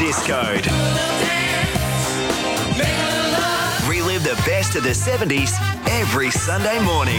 Discoed. Relive the best of the 70s every Sunday morning.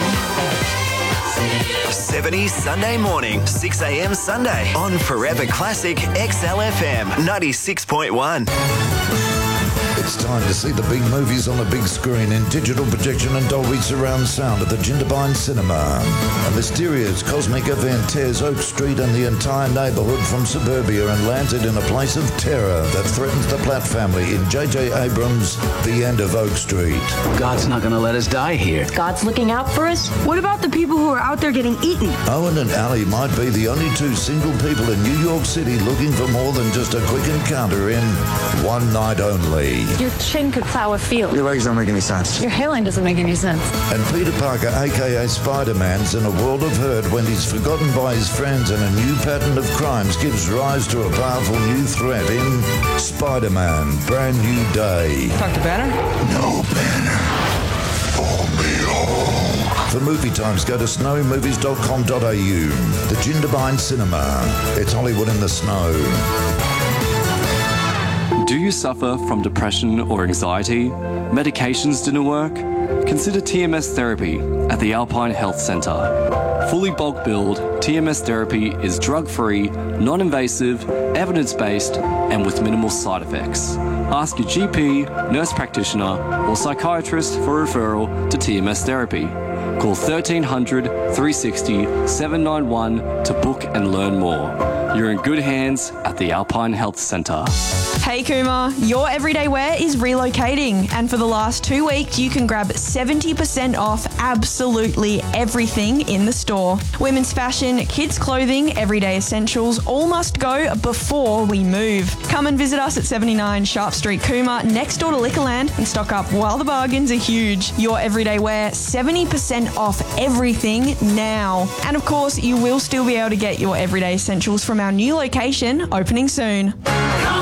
70s Sunday morning, 6 a.m. Sunday on Forever Classic XLFM 96.1. It's time to see the big movies on the big screen in digital projection and Dolby surround sound at the Jindabyne Cinema. A mysterious cosmic event tears Oak Street and the entire neighbourhood from suburbia and lands it in a place of terror that threatens the Platt family in J.J. Abrams' The End of Oak Street. God's not going to let us die here. God's looking out for us? What about the people who are out there getting eaten? Owen and Allie might be the only two single people in New York City looking for more than just a quick encounter in one night only. Your chin could plow a field. Your legs don't make any sense. Your hairline doesn't make any sense. And Peter Parker, a.k.a. Spider-Man's in a world of hurt when he's forgotten by his friends and a new pattern of crimes gives rise to a powerful new threat in Spider-Man, Brand New Day. Dr. Banner? No Banner. Pull me home. For movie times, go to snowymovies.com.au. The Jindabyne Cinema. It's Hollywood in the snow. Do you suffer from depression or anxiety? Medications didn't work? Consider TMS therapy at the Alpine Health Centre. Fully bulk billed, TMS therapy is drug-free, non-invasive, evidence-based, and with minimal side effects. Ask your GP, nurse practitioner, or psychiatrist for referral to TMS therapy. Call 1300 360 791 to book and learn more. You're in good hands at the Alpine Health Centre. Hey Kuma, your everyday wear is relocating, and for the last 2 weeks you can grab 70% off absolutely everything in the store. Women's fashion, kids clothing, everyday essentials all must go before we move. Come and visit us at 79 Sharp Street, Kuma, next door to Liquorland, and stock up while the bargains are huge. Your everyday wear, 70% off everything now. And of course, you will still be able to get your everyday essentials from our new location opening soon.